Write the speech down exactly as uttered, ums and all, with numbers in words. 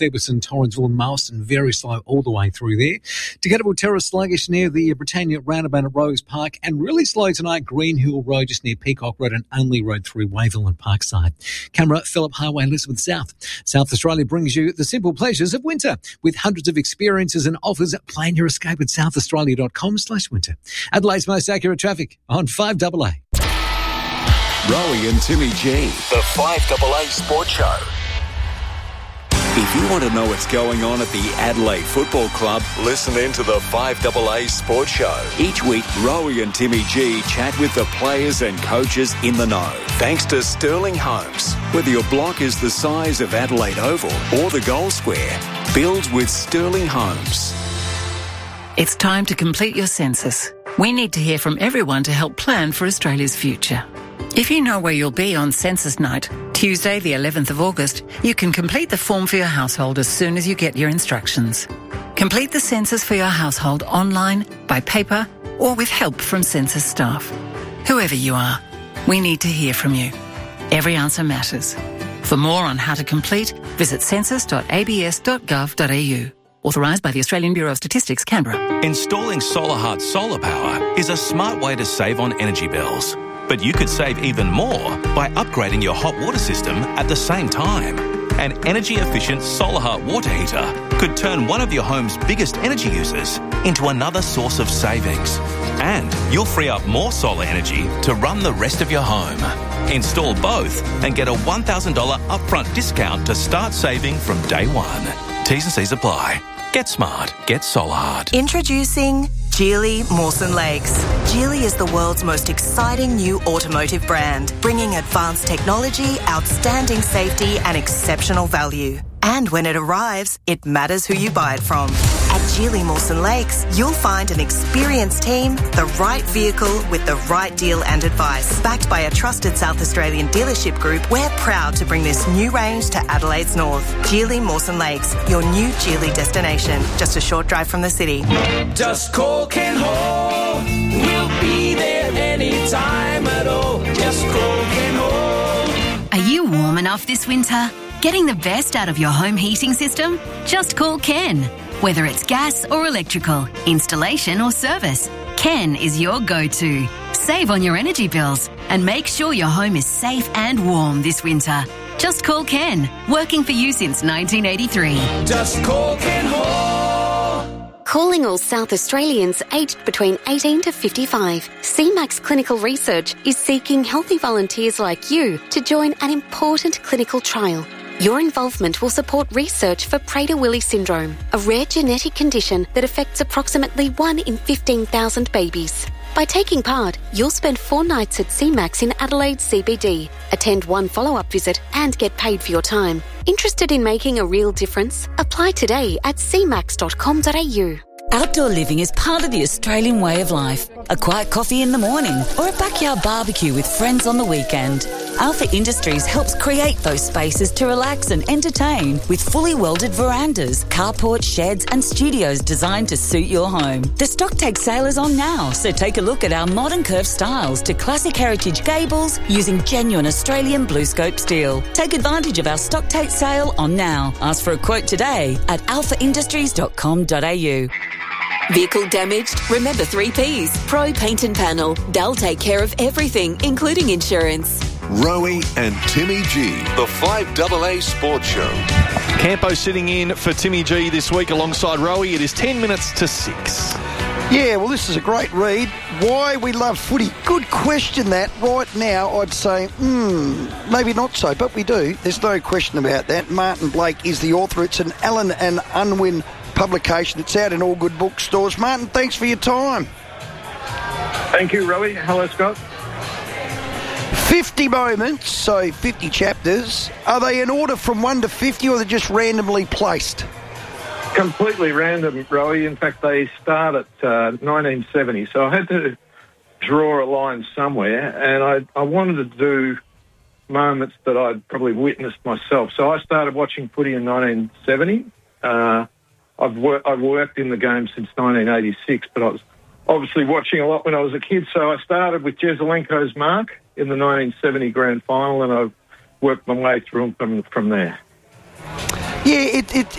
Beaverton, Torrensville and Marston, very slow all the way through there. Decatable Terrace sluggish near the Britannia roundabout at Rose Park, and really slow tonight, Green Hill Road just near Peacock Road and Unley Road through Wayville and Parkside. Camera, Phillip Highway, Elizabeth South. South Australia brings you the simple pleasures of winter with hundreds of experiences and offers. Plan your escape at southaustralia.com slash winter. Adelaide's most accurate traffic on five A A. Rowie and Timmy G, the five A A Sports Show. If you want to know what's going on at the Adelaide Football Club, listen in to the five A A Sports Show. Each week, Rowie and Timmy G chat with the players and coaches in the know. Thanks to Sterling Homes. Whether your block is the size of Adelaide Oval or the Gold Square, build with Sterling Homes. It's time to complete your census. We need to hear from everyone to help plan for Australia's future. If you know where you'll be on census night, Tuesday the eleventh of August, you can complete the form for your household as soon as you get your instructions. Complete the census for your household online, by paper, or with help from census staff. Whoever you are, we need to hear from you. Every answer matters. For more on how to complete, visit census dot a b s dot gov dot a u. Authorised by the Australian Bureau of Statistics, Canberra. Installing SolarHeart solar power is a smart way to save on energy bills. But you could save even more by upgrading your hot water system at the same time. An energy-efficient SolarHeart water heater could turn one of your home's biggest energy users into another source of savings. And you'll free up more solar energy to run the rest of your home. Install both and get a one thousand dollars upfront discount to start saving from day one. T's and C's apply. Get smart. Get SolarHeart. Introducing Geely Mawson Lakes. Geely is the world's most exciting new automotive brand, bringing advanced technology, outstanding safety and exceptional value. And when it arrives, it matters who you buy it from. At Geely Mawson Lakes, you'll find an experienced team, the right vehicle with the right deal and advice. Backed by a trusted South Australian dealership group, we're proud to bring this new range to Adelaide's north. Geely Mawson Lakes, your new Geely destination. Just a short drive from the city. Just call Ken Hall. We'll be there anytime at all. Just call Ken Hall. Are you warm enough this winter? Getting the best out of your home heating system? Just call Ken. Whether it's gas or electrical, installation or service, Ken is your go-to. Save on your energy bills and make sure your home is safe and warm this winter. Just call Ken, working for you since nineteen eighty-three. Just call Ken Hall. Calling all South Australians aged between eighteen to fifty-five. C MAX Clinical Research is seeking healthy volunteers like you to join an important clinical trial. Your involvement will support research for Prader-Willi syndrome, a rare genetic condition that affects approximately one in fifteen thousand babies. By taking part, you'll spend four nights at C MAX in Adelaide C B D, attend one follow-up visit and get paid for your time. Interested in making a real difference? Apply today at c max dot com dot a u. Outdoor living is part of the Australian way of life. A quiet coffee in the morning or a backyard barbecue with friends on the weekend. Alpha Industries helps create those spaces to relax and entertain with fully welded verandas, carports, sheds and studios designed to suit your home. The stock take sale is on now, so take a look at our modern curved styles to classic heritage gables using genuine Australian blue scope steel. Take advantage of our stock take sale on now. Ask for a quote today at alpha industries dot com dot a u. Vehicle damaged? Remember three P's. Pro Paint and Panel. They'll take care of everything, including insurance. Rowie and Timmy G, the five A A Sports Show. Campo sitting in for Timmy G this week alongside Rowie. It is ten minutes to six. Yeah, well, this is a great read. Why we love footy. Good question, that. Right now, I'd say, hmm, maybe not so, but we do. There's no question about that. Martin Blake is the author. It's an Allen and Unwin publication. It's out in all good bookstores. Martin, thanks for your time. Thank you, Rowie. Hello, Scott. fifty moments, so fifty chapters. Are they in order from one to fifty, or are they just randomly placed? Completely random, Rowie. In fact, they start at uh, nineteen seventy, so I had to draw a line somewhere, and I, I wanted to do moments that I'd probably witnessed myself. So I started watching footy in nineteen seventy. Uh, I've, wor- I've worked in the game since nineteen eighty-six, but I was obviously watching a lot when I was a kid, so I started with Jesaulenko's mark in the nineteen seventy grand final, and I've worked my way through them from, from there. Yeah, it, it,